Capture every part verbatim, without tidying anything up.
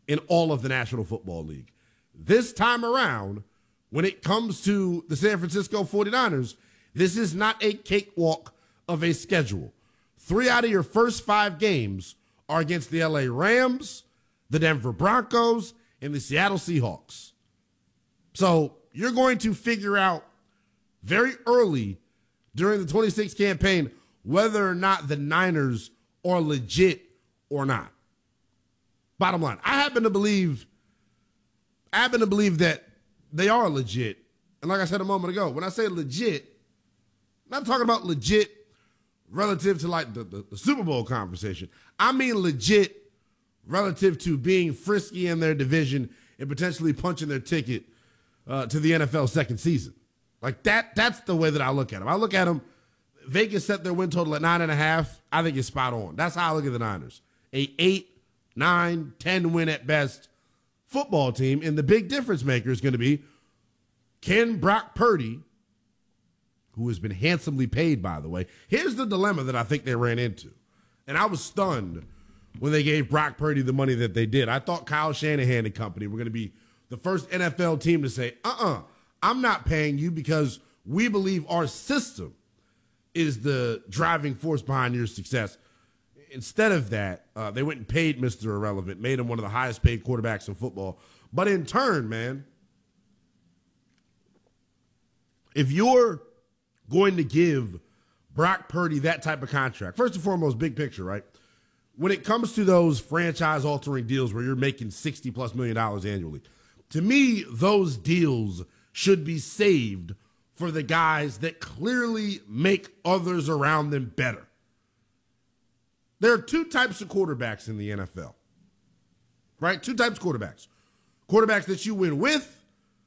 in all of the National Football League. This time around, when it comes to the San Francisco forty-niners, this is not a cakewalk of a schedule. Three out of your first five games are against the L A Rams, the Denver Broncos, and the Seattle Seahawks. So you're going to figure out very early during the twenty-six campaign whether or not the Niners are legit or not. Bottom line, I happen to believe, I happen to believe that they are legit. And like I said a moment ago, when I say legit, I'm not talking about legit relative to like the, the, the Super Bowl conversation. I mean legit relative to being frisky in their division and potentially punching their ticket uh, to the N F L second season. Like that, that's the way that I look at them. I look at them, Vegas set their win total at nine and a half. I think it's spot on. That's how I look at the Niners. A eight, nine, ten win at best football team. And the big difference maker is going to be, can Brock Purdy, who has been handsomely paid, by the way. Here's the dilemma that I think they ran into. And I was stunned when they gave Brock Purdy the money that they did. I thought Kyle Shanahan and company were going to be the first N F L team to say, uh-uh, I'm not paying you because we believe our system is the driving force behind your success. Instead of that, uh, they went and paid Mister Irrelevant, made him one of the highest paid quarterbacks in football. But in turn, man, if you're going to give Brock Purdy that type of contract, first and foremost, big picture, right? When it comes to those franchise-altering deals where you're making sixty plus million dollars annually, to me, those deals should be saved for the guys that clearly make others around them better. There are two types of quarterbacks in the N F L, right? Two types of quarterbacks. Quarterbacks that you win with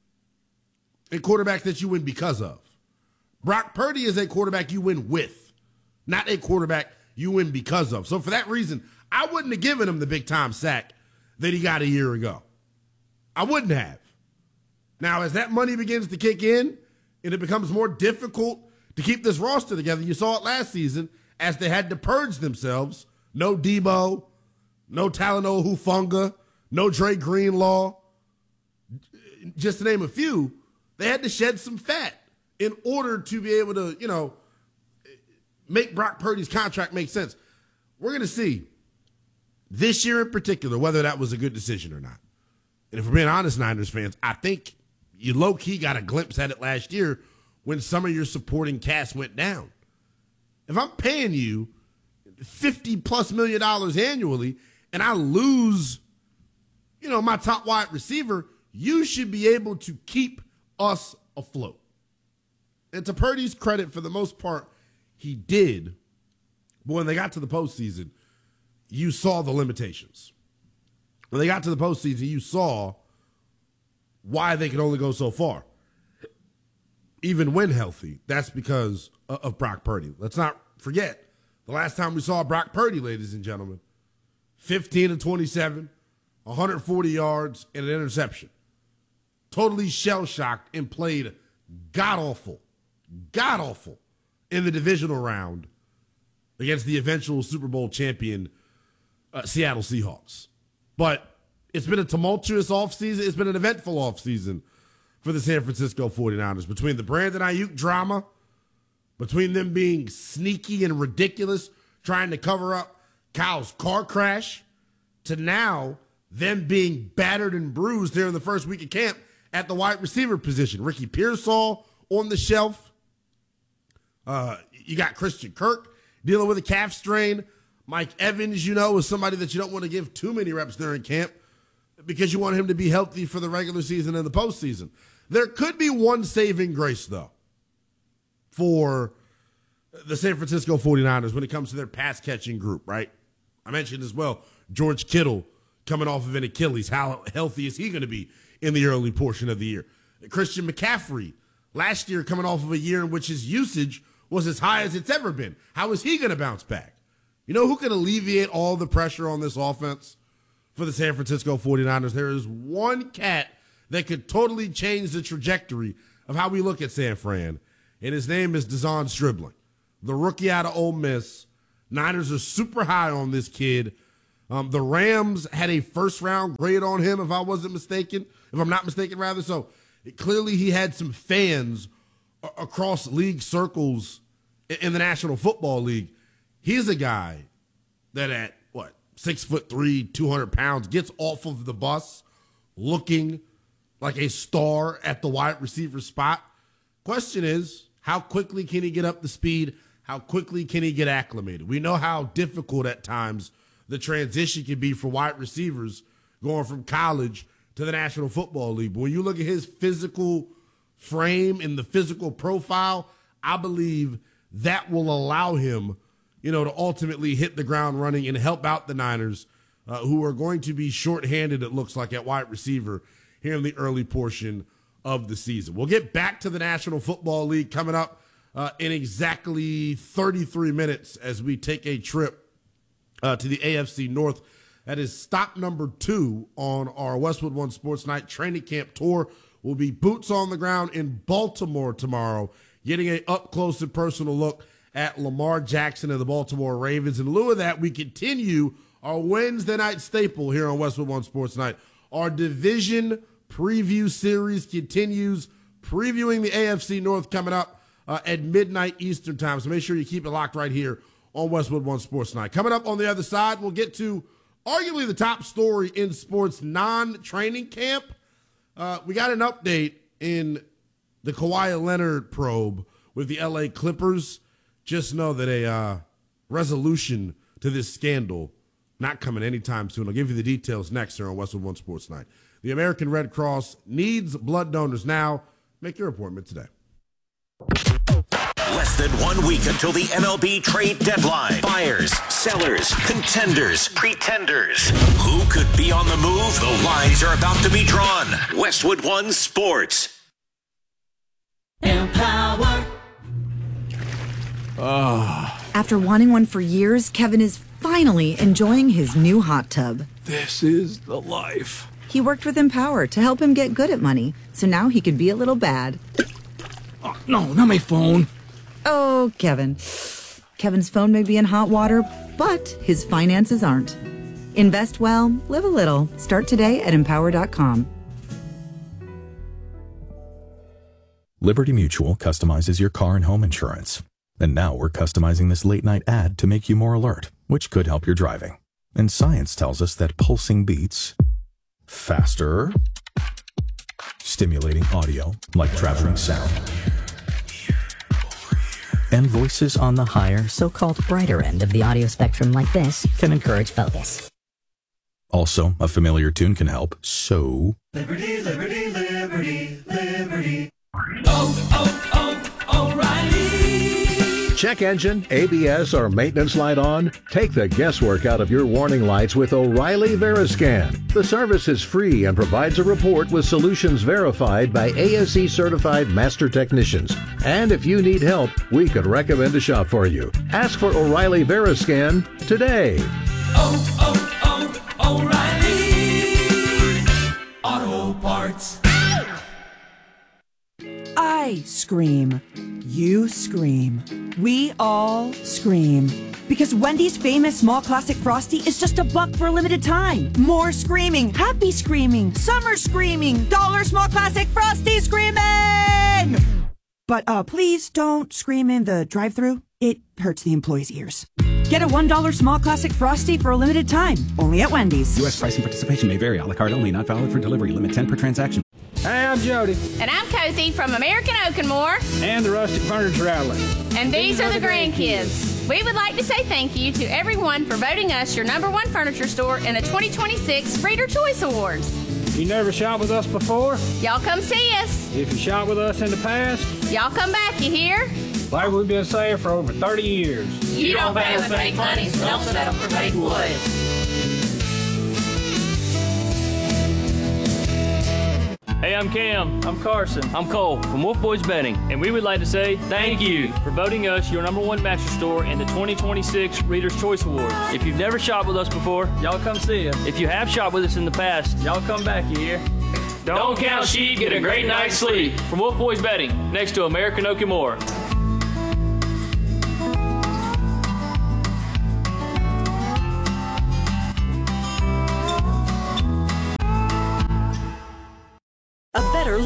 and quarterbacks that you win because of. Brock Purdy is a quarterback you win with, not a quarterback you win because of. So for that reason, I wouldn't have given him the big-time sack that he got a year ago. I wouldn't have. Now, as that money begins to kick in and it becomes more difficult to keep this roster together, you saw it last season as they had to purge themselves. No Debo, no Talanoa Hufanga, no Dre Greenlaw, just to name a few. They had to shed some fat in order to be able to, you know, make Brock Purdy's contract make sense. We're going to see this year in particular whether that was a good decision or not. And if we're being honest, Niners fans, I think you low-key got a glimpse at it last year when some of your supporting cast went down. If I'm paying you fifty plus million dollars annually and I lose, you know, my top wide receiver, you should be able to keep us afloat. And to Purdy's credit, for the most part, he did. But when they got to the postseason, you saw the limitations. When they got to the postseason, you saw why they could only go so far. Even when healthy, that's because of Brock Purdy. Let's not forget, the last time we saw Brock Purdy, ladies and gentlemen, fifteen to twenty-seven, one hundred forty yards, and an interception. Totally shell-shocked and played god-awful, god-awful in the divisional round against the eventual Super Bowl champion uh, Seattle Seahawks. But it's been a tumultuous offseason. It's been an eventful offseason for the San Francisco forty-niners. Between the Brandon Ayuk drama, between them being sneaky and ridiculous, trying to cover up Kyle's car crash, to now them being battered and bruised here in the first week of camp at the wide receiver position. Ricky Pearsall on the shelf. Uh, you got Christian Kirk dealing with a calf strain. Mike Evans, you know, is somebody that you don't want to give too many reps during camp because you want him to be healthy for the regular season and the postseason. There could be one saving grace, though, for the San Francisco forty-niners when it comes to their pass-catching group, right? I mentioned as well, George Kittle coming off of an Achilles. How healthy is he going to be in the early portion of the year? Christian McCaffrey, last year coming off of a year in which his usage was as high as it's ever been. How is he going to bounce back? You know who can alleviate all the pressure on this offense for the San Francisco forty-niners? There is one cat that could totally change the trajectory of how we look at San Fran, and his name is De'Zhaun Stribling, the rookie out of Ole Miss. Niners are super high on this kid. Um, the Rams had a first-round grade on him, if I wasn't mistaken, if I'm not mistaken, rather. So it, clearly he had some fans a- across league circles in, in the National Football League. He's a guy that at, what, six foot three, two hundred pounds, gets off of the bus looking like a star at the wide receiver spot. Question is, how quickly can he get up to speed? How quickly can he get acclimated? We know how difficult at times the transition can be for wide receivers going from college to the National Football League. But when you look at his physical frame and the physical profile, I believe that will allow him, you know, to ultimately hit the ground running and help out the Niners, uh, who are going to be shorthanded, it looks like, at wide receiver here in the early portion of the season. We'll get back to the National Football League coming up uh, in exactly thirty-three minutes as we take a trip Uh, to the A F C North. That is stop number two on our Westwood One Sports Night training camp tour. We'll be boots on the ground in Baltimore tomorrow, getting a up-close and personal look at Lamar Jackson and the Baltimore Ravens. In lieu of that, we continue our Wednesday night staple here on Westwood One Sports Night. Our division preview series continues, previewing the A F C North coming up uh, at midnight Eastern time. So make sure you keep it locked right here on Westwood One Sports Night. Coming up on the other side, we'll get to arguably the top story in sports non-training camp. Uh, we got an update in the Kawhi Leonard probe with the L A Clippers. Just know that a uh, resolution to this scandal not coming anytime soon. I'll give you the details next here on Westwood One Sports Night. The American Red Cross needs blood donors now. Make your appointment today. Less than one week until the M L B trade deadline. Buyers, sellers, contenders, pretenders. Who could be on the move? The lines are about to be drawn. Westwood One Sports. Empower. Oh. After wanting one for years, Kevin is finally enjoying his new hot tub. This is the life. He worked with Empower to help him get good at money, so now he could be a little bad. Oh, no, not my phone. Oh, Kevin. Kevin's phone may be in hot water, but his finances aren't. Invest well, live a little. Start today at empower dot com. Liberty Mutual customizes your car and home insurance. And now we're customizing this late-night ad to make you more alert, which could help your driving. And science tells us that pulsing beats faster, stimulating audio like traveling sound, and voices on the higher, so-called brighter end of the audio spectrum like this can encourage focus. Also, a familiar tune can help, so... Liberty, liberty, liberty, liberty. Oh, oh, oh, O'Reilly. Check engine, A B S, or maintenance light on? Take the guesswork out of your warning lights with O'Reilly Veriscan. The service is free and provides a report with solutions verified by A S E certified master technicians. And if you need help, we could recommend a shop for you. Ask for O'Reilly Veriscan today. Oh, oh, oh, O'Reilly Auto Parts. I scream. You scream. We all scream. Because Wendy's famous small classic Frosty is just a buck for a limited time. More screaming, happy screaming, summer screaming, dollar small classic Frosty screaming! But uh, please don't scream in the drive-thru. It hurts the employees' ears. Get a one dollar small classic Frosty for a limited time. Only at Wendy's. U S price and participation may vary. A la carte only. Not valid for delivery. Limit ten per transaction. Hey, I'm Jody. And I'm Cozy from American Oak and More. And the Rustic Furniture Outlet. And these, these are, are the grandkids. grandkids. We would like to say thank you to everyone for voting us your number one furniture store in the twenty twenty-six Reader Choice Awards. You never shot with us before? Y'all come see us. If you shot with us in the past? Y'all come back, you hear? Like we've been saying for over thirty years. You, you don't pay us fake money, so don't settle for fake wood. Hey, I'm Cam. I'm Carson. I'm Cole from Wolf Boys Betting, and we would like to say thank you for voting us your number one mattress store in the twenty twenty-six Reader's Choice Awards. If you've never shopped with us before, y'all come see us. If you have shopped with us in the past, y'all come back, you hear? Don't, Don't count sheep, get a great night's sleep. From Wolf Boys Betting, next to American Oak and More.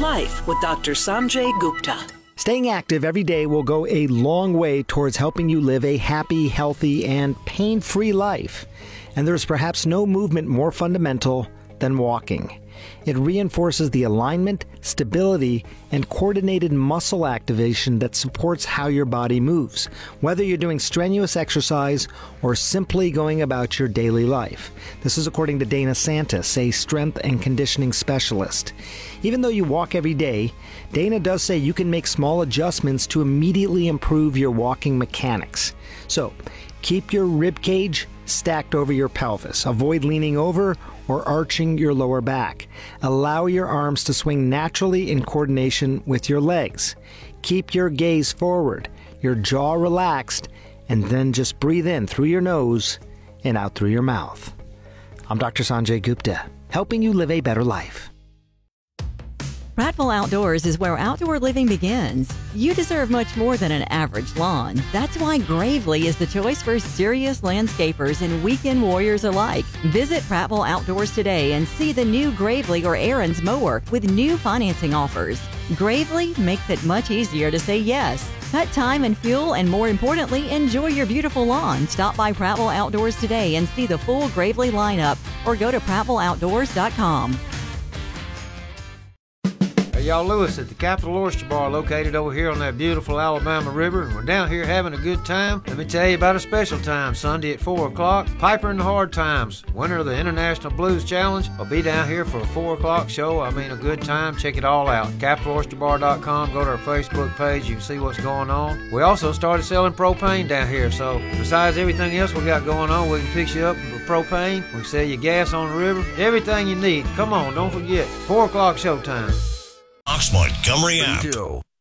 life with Doctor Sanjay Gupta. Staying active every day will go a long way towards helping you live a happy, healthy, and pain-free life. And there's perhaps no movement more fundamental than walking. It reinforces the alignment, stability, and coordinated muscle activation that supports how your body moves, whether you're doing strenuous exercise or simply going about your daily life. This is according to Dana Santis, a strength and conditioning specialist. Even though you walk every day, Dana does say you can make small adjustments to immediately improve your walking mechanics. So, keep your rib cage stacked over your pelvis. Avoid leaning over or arching your lower back. Allow your arms to swing naturally in coordination with your legs. Keep your gaze forward, your jaw relaxed, and then just breathe in through your nose and out through your mouth. I'm Doctor Sanjay Gupta, helping you live a better life. Prattville Outdoors is where outdoor living begins. You deserve much more than an average lawn. That's why Gravely is the choice for serious landscapers and weekend warriors alike. Visit Prattville Outdoors today and see the new Gravely or Aaron's mower with new financing offers. Gravely makes it much easier to say yes. Cut time and fuel, and more importantly, enjoy your beautiful lawn. Stop by Prattville Outdoors today and see the full Gravely lineup, or go to prattville outdoors dot com. Hey, y'all, Lewis at the Capital Oyster Bar, located over here on that beautiful Alabama River. And we're down here having a good time. Let me tell you about a special time, Sunday at four o'clock. Piper and the Hard Times, winner of the International Blues Challenge, will be down here for a four o'clock show. I mean, a good time. Check it all out. capital oyster bar dot com. Go to our Facebook page. You can see what's going on. We also started selling propane down here. So besides everything else we got going on, we can fix you up with propane. We can sell you gas on the river. Everything you need. Come on, don't forget. four o'clock showtime. Ox Montgomery app.